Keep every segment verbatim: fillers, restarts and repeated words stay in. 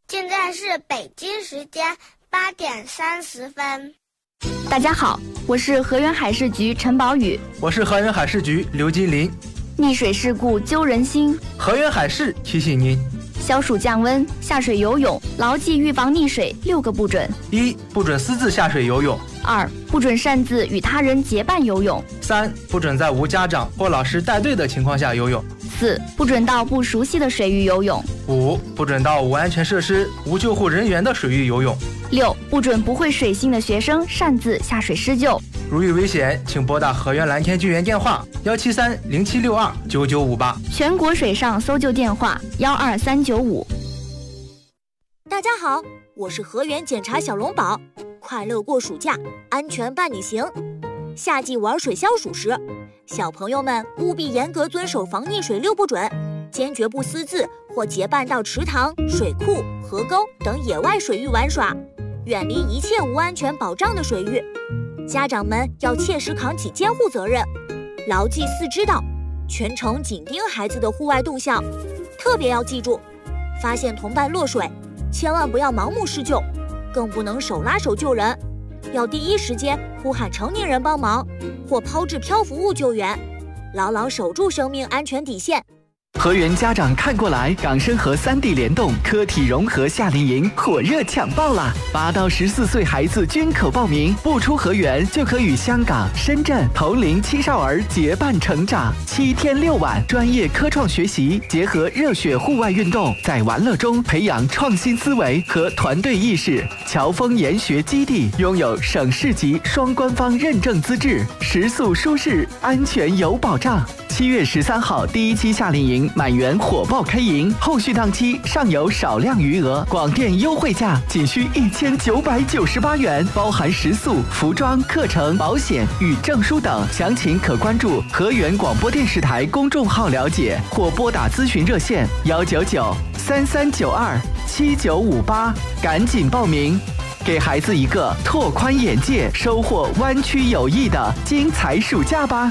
现在是北京时间八点三十分。 大家好，我是河源海事局陈宝宇。 我是河源海事局刘金林。 溺水事故揪人心， 河源海事提醒您： 消暑降温，下水游泳，牢记预防溺水六个不准： 一、不准私自下水游泳； 二、不准擅自与他人结伴游泳； 三、不准在无家长或老师带队的情况下游泳； 四、不准到不熟悉的水域游泳； 五、不准到无安全设施、无救护人员的水域游泳； 六、不准不会水性的学生擅自下水施救。 如遇危险，请拨打河源蓝天救援电话幺七三零七六二九九五八， 全国水上搜救电话幺二三九五。 大家好，我是河源检查小龙宝，快乐过暑假，安全伴你行。夏季玩水消暑时，小朋友们务必严格遵守防溺水六不准，坚决不私自或结伴到池塘、水库、河沟等野外水域玩耍，远离一切无安全保障的水域。家长们要切实扛起监护责任，牢记四知道，全程紧盯孩子的户外动向。特别要记住，发现同伴落水，千万不要盲目施救，更不能手拉手救人，要第一时间呼喊成年人帮忙，或抛掷漂浮物救援，牢牢守住生命安全底线。 河源家长看过来，港深河三地联动科体融合夏令营火热抢报啦！八到十四岁孩子均可报名，不出河源就可与香港、深圳同龄青少儿结伴成长。七天六晚，专业科创学习，结合热血户外运动，在玩乐中培养创新思维和团队意识。侨丰研学基地拥有省市级双官方认证资质，食宿舒适，安全有保障。七月十三号第一期夏令营满员火爆开营，后续档期尚有少量余额，广电优惠价仅需一千九百九十八元，包含食宿、服装、课程、保险与证书等。详情可关注河源广播电视台公众号了解，或拨打咨询热线幺九九三三九二七九五八，赶紧报名，给孩子一个拓宽眼界、收获湾区友谊的精彩暑假吧。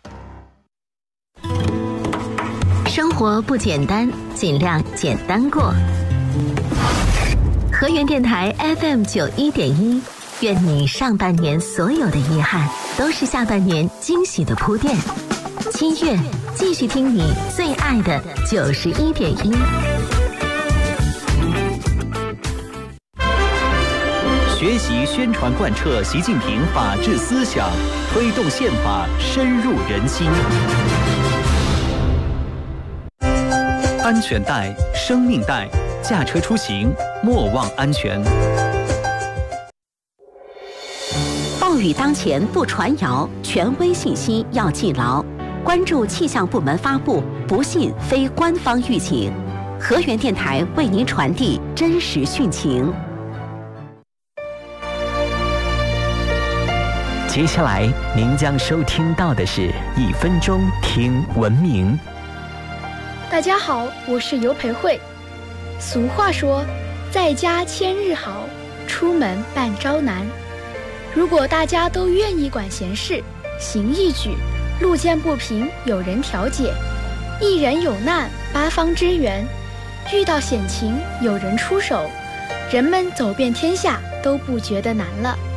生活不简单，尽量简单过。河源电台 F M 九一点一，愿你上半年所有的遗憾，都是下半年惊喜的铺垫。七月，继续听你最爱的九十一点一。 学习宣传贯彻习近平法治思想，推动宪法深入人心。安全带，生命带，驾车出行莫忘安全。 暴雨当前不传谣，权威信息要记牢。关注气象部门发布，不信非官方预警。河源电台为您传递真实讯情。 接下来您将收听到的是一分钟听文明。 大家好，我是尤培慧。俗话说，在家千日好，出门半朝难。如果大家都愿意管闲事，行义举，路见不平有人调解，一人有难八方支援，遇到险情有人出手，人们走遍天下都不觉得难了。